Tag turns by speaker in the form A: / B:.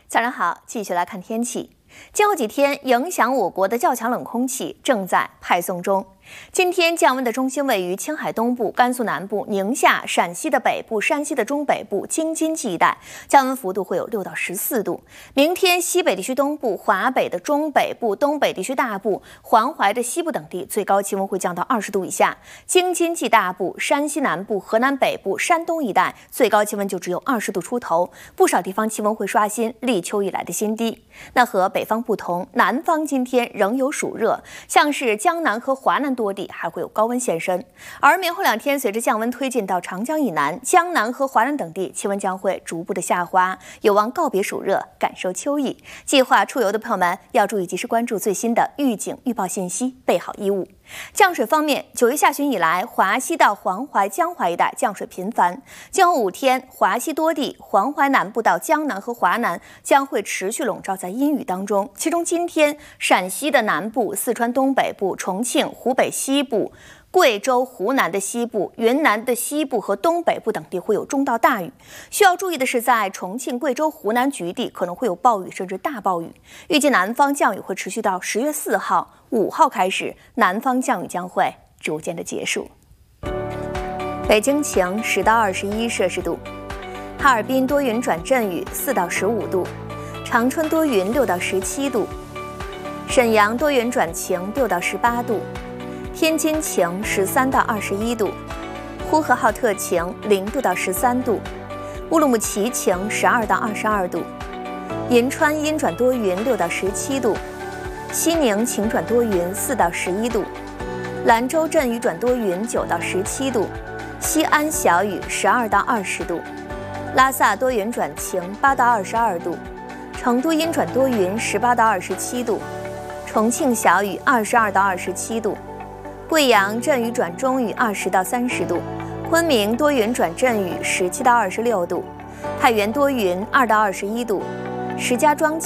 A: 早上好，继续来看天气。今后几天，影响我国的较强冷空气正在派送中。今天降温的中心位于青海东部、甘肃南部、宁夏、陕西的北部、山西的中北部、京津冀一带，降温幅度会有6到14度。明天，西北地区东部、华北的中北部、东北地区大部、黄淮的西部等地，最高气温会降到20度以下。京津冀大部、山西南部、河南北部、山东一带，最高气温就只有20度出头，不少地方气温会刷新立秋以来的新低。那和北方不同，南方今天仍有暑热，像是江南和华南多地还会有高温现身。而明后2天，随着降温推进到长江以南，江南和华南等地气温将会逐步的下滑，有望告别暑热，感受秋意。计划出游的朋友们要注意及时关注最新的预警预报信息，备好衣物。降水方面，9月下旬以来，华西到黄淮、江淮一带降水频繁。今后5天，华西多地、黄淮南部到江南和华南将会持续笼罩在阴雨当中。其中今天，陕西的南部、四川东北部、重庆、湖北西部、贵州、湖南的西部、云南的西部和东北部等地会有中到大雨。需要注意的是，在重庆、贵州、湖南局地可能会有暴雨甚至大暴雨。预计南方降雨会持续到10月4号、5号开始，南方降雨将会逐渐的结束。北京晴10到21摄氏度，哈尔滨多云转阵雨4到15度，长春多云6到17度，沈阳多云转晴6到18度。天津晴13到21度，呼和浩特晴0度到13度，乌鲁木齐晴12到22度，银川阴转多云6到17度，西宁晴转多云4到11度，兰州阵雨转多云9到17度，西安小雨12到20度，拉萨多云转晴8到22度，成都阴转多云18到27度，重庆小雨22到27度，贵阳阵雨转中雨20到30度，昆明多云转阵雨17到26度，太原多云2到21度，石家庄